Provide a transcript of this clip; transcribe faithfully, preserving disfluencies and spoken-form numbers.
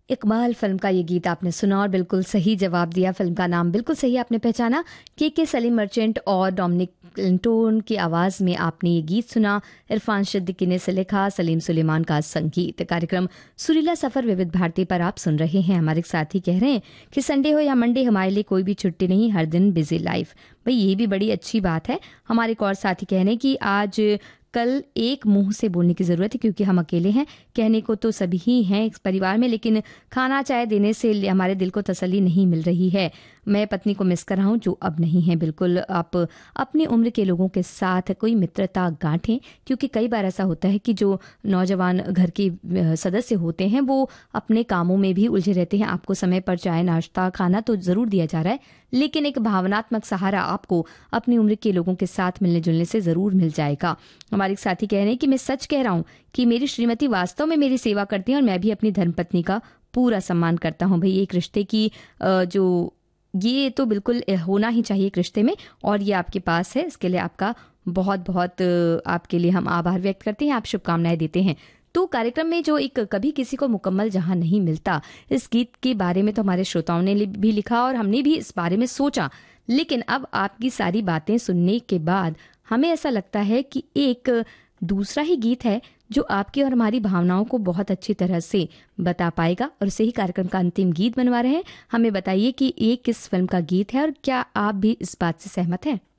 Iqbal film का ये गीत आपने सुना और बिल्कुल सही जवाब दिया। फिल्म का नाम बिल्कुल सही आपने पहचाना। के के सलीम मर्चेंट और डोमिनिक क्लिंटन की आवाज़ में आपने ये गीत सुना। इरफान सिद्दीकी ने इसे लिखा, सलीम सुलेमान का संगीत। कार्यक्रम सुरीला सफ़र विविध भारती पर आप सुन रहे हैं। हमारे साथी कह रहे हैं कि संडे हो या मंडे, हमारे लिए कोई भी छुट्टी नहीं, हर दिन बिजी लाइफ। भाई ये भी बड़ी अच्छी बात है। हमारे एक और साथी कह रहे हैं कि आज कल एक मुंह से बोलने की ज़रूरत है क्योंकि हम अकेले हैं। कहने को तो सभी ही हैं इस परिवार में, लेकिन खाना चाय देने से हमारे दिल को तसल्ली नहीं मिल रही है। मैं पत्नी को मिस कर रहा हूँ जो अब नहीं है। बिल्कुल आप अपनी उम्र के लोगों के साथ कोई मित्रता गांठें, क्योंकि कई बार ऐसा होता है कि जो नौजवान घर के सदस्य होते हैं वो अपने कामों में भी उलझे रहते हैं। आपको समय पर चाय नाश्ता खाना तो ज़रूर दिया जा रहा है, लेकिन एक भावनात्मक सहारा आपको अपनी उम्र के लोगों के साथ मिलने जुलने से ज़रूर मिल जाएगा। हमारे एक साथी कह रहे हैं कि मैं सच कह रहा हूँ कि मेरी श्रीमती वास्तव में मेरी सेवा करती हैं और मैं भी अपनी धर्मपत्नी का पूरा सम्मान करता हूँ। भाई एक रिश्ते की जो ये तो बिल्कुल होना ही चाहिए एक रिश्ते में, और ये आपके पास है, इसके लिए आपका बहुत बहुत आपके लिए हम आभार व्यक्त करते हैं, आप शुभकामनाएं देते हैं। तो कार्यक्रम में जो एक कभी किसी को मुकम्मल जहां नहीं मिलता, इस गीत के बारे में तो हमारे श्रोताओं ने भी लिखा और हमने भी इस बारे में सोचा, लेकिन अब आपकी सारी बातें सुनने के बाद हमें ऐसा लगता है कि एक दूसरा ही गीत है जो आपकी और हमारी भावनाओं को बहुत अच्छी तरह से बता पाएगा, और इसे ही कार्यक्रम का अंतिम गीत बनवा रहे हैं। हमें बताइए कि ये किस फिल्म का गीत है और क्या आप भी इस बात से सहमत हैं?